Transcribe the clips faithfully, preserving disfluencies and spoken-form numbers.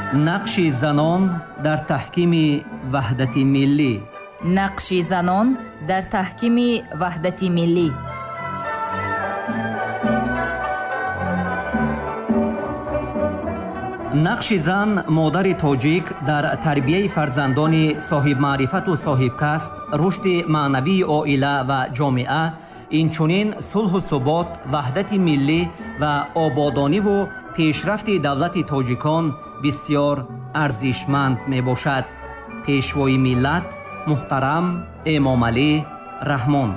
нақши занон дар таҳкими ваҳдати миллӣ. нақши занон дар таҳкими ваҳдати миллӣ. нақши зан модари тоҷик дар тарбияи фарзандони соҳибмаърифату соҳибкасб, рушди маънавии оила ва ҷомеа, инчунин сулҳу субот, ваҳдати миллӣ ва ободониву пешрафти давлати тоҷикон бисёр арзишманд мебошад. пешвои миллат муҳтарам эмомалӣ раҳмон.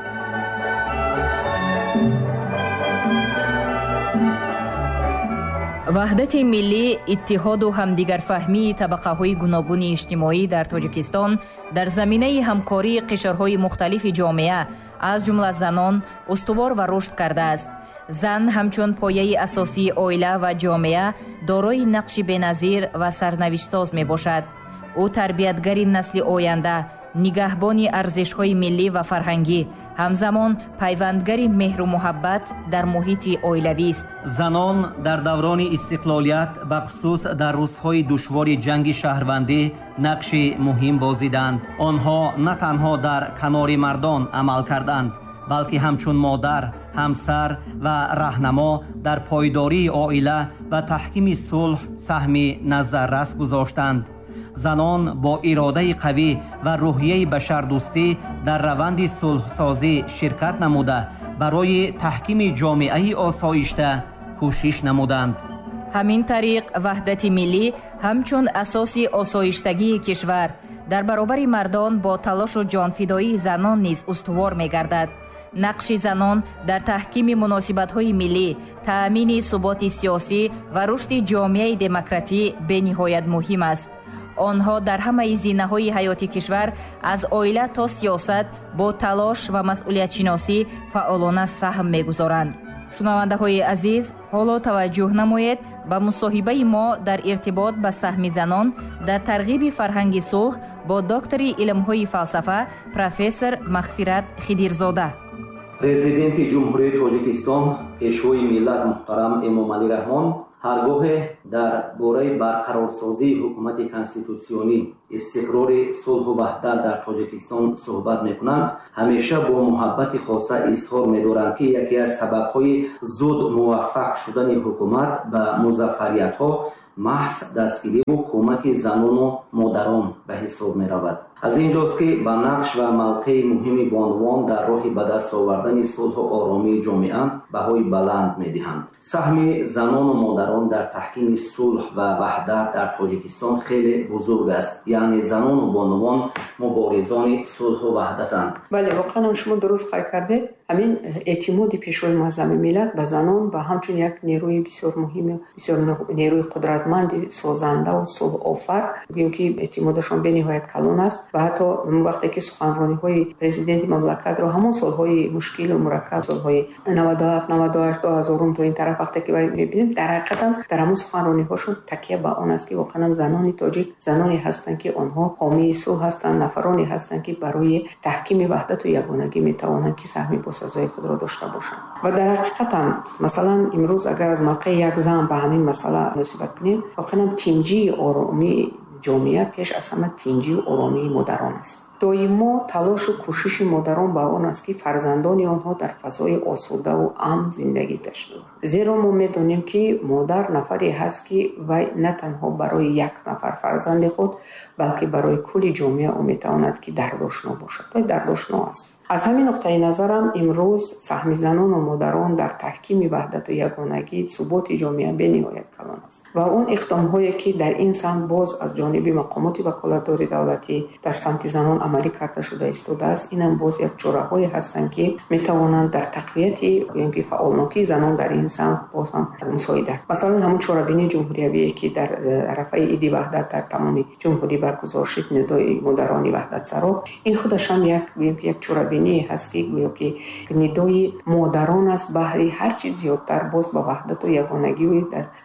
ваҳдати миллӣ, иттиҳоду ҳамдигарфаҳмии табақаҳои гуногуни иҷтимоӣ дар Тоҷикистон дар заминаи ҳамкории қишрҳои мухталифи ҷомеа, аз ҷумла занон, устувор ва рушд кардааст. зан ҳамчун пояи асосии оила ва ҷомеа дорои нақши беназир ва сарнавиштсоз мебошад. ӯ тарбиятгари насли оянда, нигаҳбони арзишҳои миллӣ ва фарҳангӣ, ҳамзамон пайвандгари меҳру муҳаббат дар муҳити оилавист. занон дар даврони истиқлолият, бахусус дар рӯзҳои душвори ҷанги шаҳрвандӣ, нақши муҳим бозиданд. онҳо на танҳо дар канори мардон амал карданд, балки ҳамчун модар, ҳамсар ва раҳнамо дар пойдории оила ва таҳкими сулҳ саҳми назаррас гузоштанд. занон бо иродаи қавӣ ва рӯҳияи башардӯстӣ дар раванди сулҳсозӣ ширкат намуда, барои таҳкими ҷомеаи осоишта кӯшиш намуданд. ҳамин тариқ ваҳдати миллӣ ҳамчун асоси осоиштагии кишвар дар баробари мардон бо талошу ҷонфидоии занон низ устувор мегардад. нақши занон дар таҳкими муносибатҳои миллӣ, таъмини суботи сиёсӣ ва рушди ҷомеаи демократӣ бениҳоят муҳим аст. онҳо дар ҳамаи зинаҳои ҳаёти кишвар, аз оила то сиёсат, бо талош ва масъулиятшиносӣ фаъолона саҳм мегузоранд. шунавандаҳои азиз, ҳоло таваҷҷӯҳ намоед ба мусоҳибаи мо дар иртибот ба саҳми занон дар тарғиби фарҳанги сулҳ бо доктори илмҳои фалсафа профессор Мағфират Хидирзода. президенти ҷумҳурияи Тоҷикистон, пешвои миллат муҳтарам Эмомалӣ Раҳмон, ҳаргоҳе дар бораи барқарорсозии ҳукумати конститутсионӣ, истиқрори сулҳу ваҳдат дар Тоҷикистон суҳбат мекунанд, ҳамеша бо муҳаббати хоса изҳор медоранд, ки яке аз сабабҳои зуд муваффақ шудани ҳукумат ба музаффариятҳо маҳз дастгириву кӯмаки занону модарон ба ҳисоб меравад. аз ин ҷост ки ба нақш ва мавқеи муҳими бонвон дар роҳи ба даст овардани сулҳу оромии ҷомеа баҳои баланд медиҳанд. саҳми занону модарон дар таҳкими сулҳ ва ваҳдат дар Тоҷикистон хеле бузург аст. яъне занону бонвон муборизони сулҳу ваҳдатанд. бале, воқеан шумо дуруст қайд кардед. ҳамин эътимоди пешвои муаззами миллат ба занон ба ҳамчун як нерӯи бисёр муҳим, бисёр нерӯи қудратманди созандаву сулҳофар, гӯем ки эътимодашон бениҳоят калон аст. ва ҳатто вақте ки суханрониҳои президенти мамлакатро ҳамон солҳои мушкилу мураккаб, солҳои наваду ҳафт наваду ҳашт ду ҳазорум то ин тараф вақте ки мебинем, дар ҳақиқатан дар ҳамон суханрониҳошон такя ба он аст ки воқеан занони тоҷик заноне ҳастанд ки онҳо ҳомии сулҳ ҳастанд, нафароне ҳастанд ки барои таҳкими ваҳдату ягонагӣ метавонанд ки саҳми босазои худро дошта бошанд. ва дар ҳақиқатан масалан имрӯз агар аз мавқеи як зан ба ҳамин масъала муносибат кунем, воқеан тинҷии оромии ҷомеа пеш аз ҳама тинҷию оромии модарон аст. доимо талошу кӯшиши модарон ба он аст ки фарзандони онҳо дар фазои осудаву амн зиндагӣ дошта. зеро мо медонем ки модар нафаре ҳаст ки вай на танҳо барои як нафар фарзанди худ, балки барои кулли ҷомеа ӯ метавонад ки дардошно бошад. вай дардошно аст. аз ҳамин нуқтаи назарам имрӯз саҳми занону модарон дар таҳкими ваҳдату ягонагӣ суботи ҷомеа бениҳоят калон аст. ва он иқдомҳое ки дар ин самт боз аз ҷониби мақомоти ваколатдори давлатӣ дар самти занон амалӣ карда шуда истодааст, инам боз як чораҳое ҳастанд ки метавонанд дар тақвияти гӯем ки фаъолнокии занон дар ин самт боз ҳам мусоидат. масалан ҳамон чорабинии ҷумҳуриявие ки дар арафаи иди ваҳдат дар тамоми ҷумҳурӣ баргузор шуд, нидои модарони ваҳдатсаро, ин худаш ҳам як гӯем ки як чорабиние ҳаст ки гӯё ки нидои модарон аст баҳри ҳарчи зиёдтар боз ба ваҳдату ягонагӣ дар гӯем ки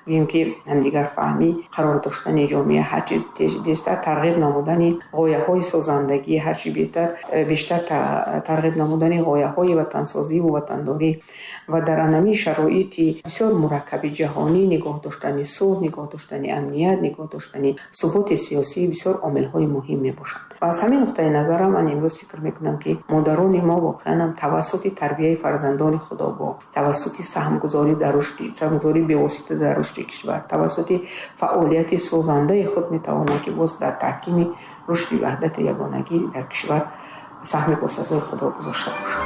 ҳамдигар фаҳмӣ қарор доштани ҷомеа, ҳарчи бештар тарғиб намудани ғояҳои созандагӣ, ҳарчи бештар тарғиб намудани ғояҳои ватансозиву ватандорӣ ва дар анамин шароити бисёр мураккаби ҷаҳонӣ нигоҳ доштани сулҳ, нигоҳ доштани амният, нигоҳ доштани суботи сиёсӣ бисёр омилҳои муҳим мебошанд. ва аз ҳамин нуқтаи назарам ман имрӯз фикр мекунам, ки модарони мо воқеан тавассути тарбияи фарзандони худогоҳ, тавассути саҳмгузорӣ дар рушди саҳмгузорӣ бевосита дар рушди кишвар, тавассути фаъолияти созандаи худ метавонанд, ки боз дар таҳкими рушди ваҳдати ягонагӣ дар кишвар саҳми босазои худро гузошта бошанд.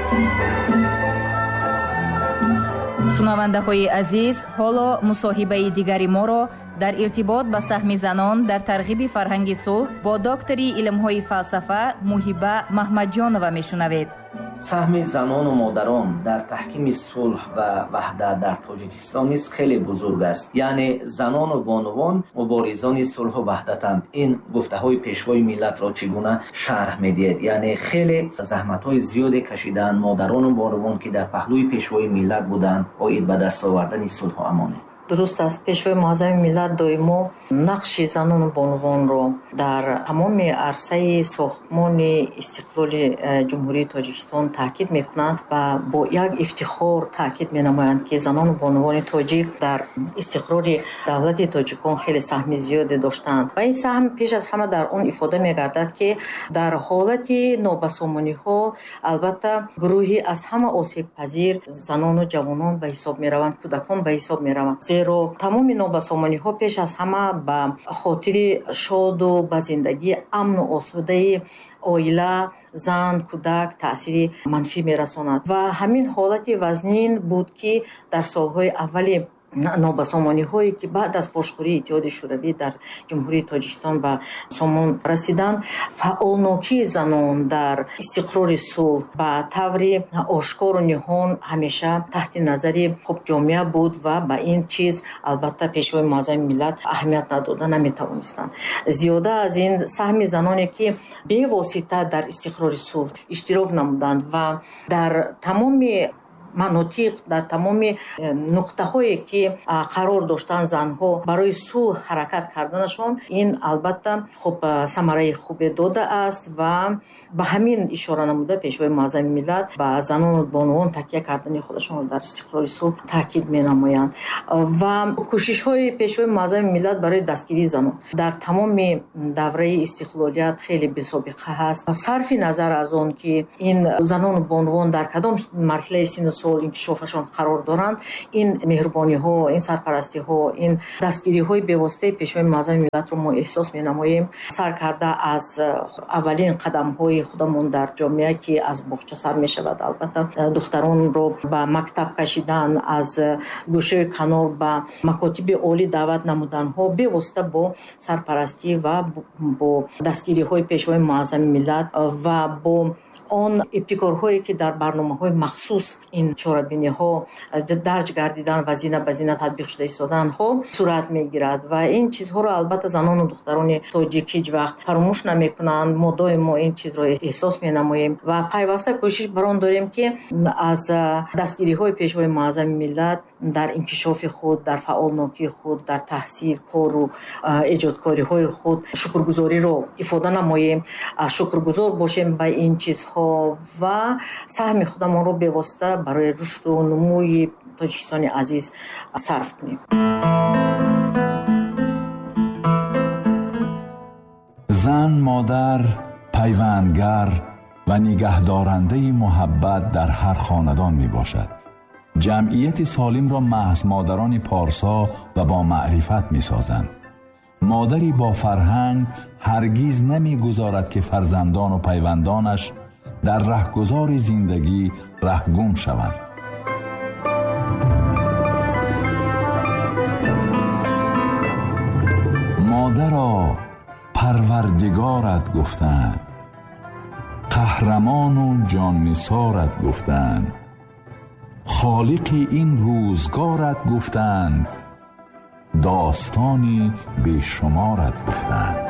шунавандаҳои азиз, ҳоло мусоҳибаи дигари моро дар иртибот ба саҳми занон дар тарғиби фарҳанги сулҳ бо доктори илмҳои фалсафа Муҳиба Маҳмадҷонова мешунавед. саҳми занону модарон дар таҳкими сулҳ ва ваҳдат дар Тоҷикистон низ хеле бузург аст. яъне занону бонувон муборизони сулҳу ваҳдатанд. ин гуфтаҳои пешвои миллатро чӣ гуна шарҳ медиҳед? яъне хеле заҳматҳои зиёде кашидаанд модарону бонувон, ки дар паҳлӯи пешвои миллат буданд оид ба даст овардани сулҳу амонӣ. дуруст аст. пешвои муаззами миллат доимо нақши занону бонувонро дар тамоми арсаи сохтмони истиқлоли ҷумҳурии Тоҷикистон таъкид мекунанд ва бо як ифтихор таъкид менамоянд, ки занону бонувони тоҷик дар истиқрори давлати тоҷикон хеле саҳми зиёде доштанд ва ин саҳм пеш аз ҳама дар он ифода мегардад, ки дар ҳолати нобасомониҳо албатта гурӯҳи аз ҳама осебпазир занону ҷавонон ба ҳисоб мераванд, кӯдакон ба ҳисоб мераванд. зеро тамоми нобасомониҳо пеш аз ҳама ба хотири шоду ба зиндагии амну осудаи оила, зан, кӯдак таъсири манфӣ мерасонад ва ҳамин ҳолати вазнин буд, ки дар солҳои аввали нобасомониҳое, ки баъд аз бошхӯрии иттиҳоди шӯравӣ дар ҷумҳурии Тоҷикистон ба сомон расиданд, фаъолнокии занон дар истиқрори сулҳ ба таври ошкору ниҳон ҳамеша таҳти назари хуб ҷомеа буд ва ба ин чиз албатта пешвои муаззами миллат аҳамият надода наметавонистанд. зиёда аз ин саҳми заноне, ки бевосита дар истиқрори сулҳ иштирок намуданд ва дар тамоми манотиқ, дар тамоми нуқтаҳое, ки қарор доштанд занҳо барои сулҳ ҳаракат карданашон, ин албатта хуб самараи хубе дода аст ва ба ҳамин ишора намуда пешвои муаззами миллат ба занону бонувон такя кардани худашонро дар истиқрори сулҳ таъкид менамоянд ва кӯшишҳои пешвои муаззами миллат барои дастгирии занон дар тамоми давраи истиқлолият хеле бесобиқа ҳаст. сарфи назар аз он, ки ин занону бонувон дар кадом марҳилаи сину сол инкишофашон қарор доранд, ин меҳрубониҳо, ин сарпарастиҳо, ин дастгириҳои бевоситаи пешвои муаззами миллатро мо эҳсос менамоем, сар карда аз аввалин қадамҳои худамон дар ҷомеа, ки аз боғча сар мешавад. албатта духтаронро ба мактаб кашидан, аз гӯшаи канор ба макотиби олӣ даъват намуданҳо бевосита бо сарпарастӣ ва бо дастгириҳои пешвои муаззами миллат ва бо он ибтикорҳое, ки дар барномаҳои махсус ин чорабиниҳо дарҷ гардидан ва зина ба зина татбиқ шуда истоданҳо сурат мегирад ва ин чизҳоро албатта занону духтарони тоҷик ҳеҷ вақт фаромӯш намекунанд. мо доимо ин чизро эҳсос менамоем ва пайваста кӯшиш бар он дорем, ки аз дастгириҳои пешвои муаззами миллат дар инкишофи худ, дар фаъолнокии худ, дар таҳсил, кору эҷодкориҳои худ шукргузориро ифода намоем, шукргузор бошем ба ин чизҳо ва саҳми худамонро бевосита барои рушду нумӯи Тоҷикистони азиз сарф кунем. зан, модар, пайвандгар ва нигаҳдорандаи муҳаббат дар ҳар хонадон мебошад. ҷамъияти солимро маҳз модарони порсо ва бо маърифат месозанд. модари бо фарҳанг ҳаргиз намегузорад, ки фарзандону пайвандонаш дар раҳгузори зиндагӣ раҳгум шаванд. модаро парвардигарат гуфтанд, қаҳрамону ҷоннисорат гуфтанд, خالقی این روزگارت گفتند، داستانی بیشمارت گفتند.